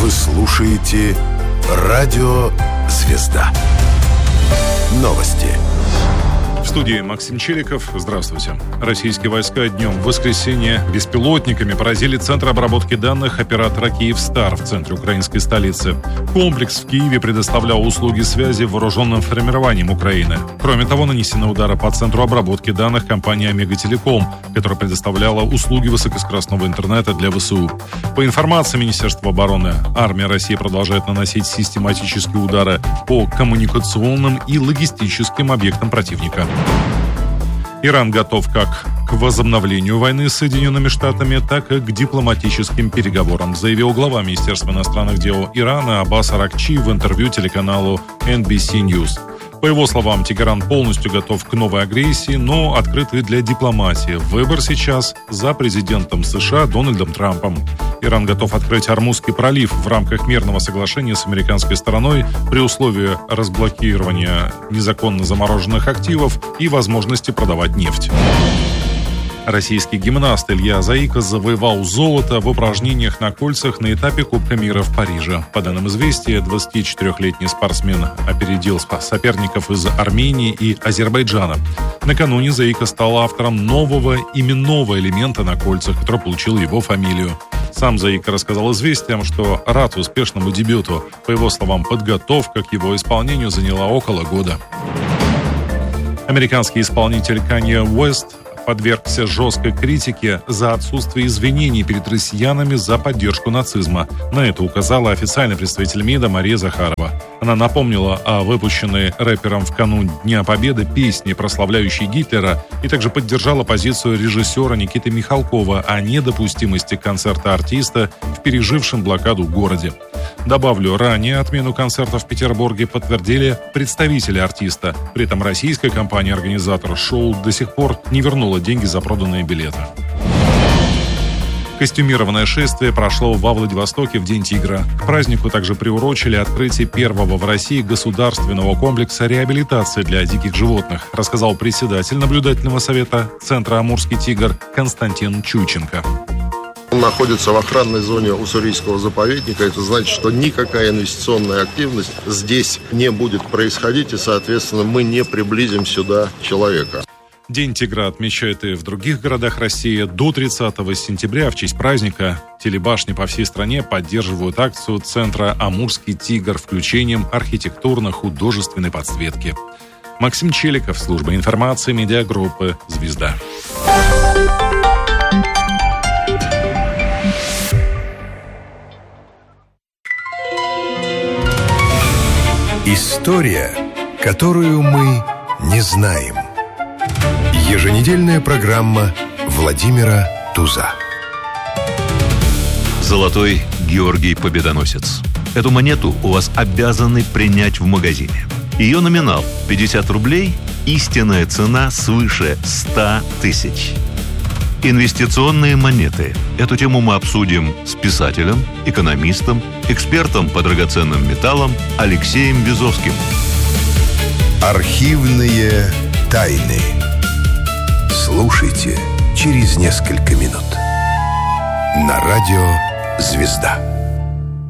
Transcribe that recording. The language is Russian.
Вы слушаете «Радио Звезда». Новости. В студии Максим Челиков. Здравствуйте. Российские войска днем в воскресенье беспилотниками поразили центр обработки данных оператора «Киевстар» в центре украинской столицы. Комплекс в Киеве предоставлял услуги связи вооруженным формированиям Украины. Кроме того, нанесены удары по центру обработки данных компании «Омега-Телеком», которая предоставляла услуги высокоскоростного интернета для ВСУ. По информации Министерства обороны, армия России продолжает наносить систематические удары по коммуникационным и логистическим объектам противника. Иран готов как к возобновлению войны с Соединенными Штатами, так и к дипломатическим переговорам, заявил глава Министерства иностранных дел Ирана Аббас Аракчи в интервью телеканалу NBC News. По его словам, Тегеран полностью готов к новой агрессии, но открытый для дипломатии. Выбор сейчас за президентом США Дональдом Трампом. Иран готов открыть Ормузский пролив в рамках мирного соглашения с американской стороной при условии разблокирования незаконно замороженных активов и возможности продавать нефть. Российский гимнаст Илья Заика завоевал золото в упражнениях на кольцах на этапе Кубка мира в Париже. По данным «Известия», 24-летний спортсмен опередил соперников из Армении и Азербайджана. Накануне Заика стал автором нового именного элемента на кольцах, который получил его фамилию. Сам Заика рассказал «Известиям», что рад успешному дебюту. По его словам, подготовка к его исполнению заняла около года. Американский исполнитель Канье Уэст подвергся жесткой критике за отсутствие извинений перед россиянами за поддержку нацизма. На это указала официальный представитель МИДа Мария Захарова. Она напомнила о выпущенной рэпером в канун Дня Победы песне, прославляющей Гитлера, и также поддержала позицию режиссера Никиты Михалкова о недопустимости концерта артиста в пережившем блокаду городе. Добавлю, ранее отмену концерта в Петербурге подтвердили представители артиста. При этом российская компания-организатор шоу до сих пор не вернула деньги за проданные билеты. Костюмированное шествие прошло во Владивостоке в День тигра. К празднику также приурочили открытие первого в России государственного комплекса реабилитации для диких животных, рассказал председатель наблюдательного совета Центра «Амурский тигр» Константин Чученко. Он находится в охранной зоне Уссурийского заповедника. Это значит, что никакая инвестиционная активность здесь не будет происходить, и, соответственно, мы не приблизим сюда человека. День тигра отмечают и в других городах России. До 30 сентября в честь праздника телебашни по всей стране поддерживают акцию Центра «Амурский тигр» включением архитектурно-художественной подсветки. Максим Челиков, служба информации медиагруппы «Звезда». История, которую мы не знаем. Еженедельная программа Владимира Туза. Золотой Георгий Победоносец. Эту монету у вас обязаны принять в магазине. Ее номинал 50 рублей, истинная цена свыше 100 тысяч. Инвестиционные монеты. Эту тему мы обсудим с писателем, экономистом, экспертом по драгоценным металлам Алексеем Вязовским. Архивные тайны. Слушайте через несколько минут. На радио «Звезда».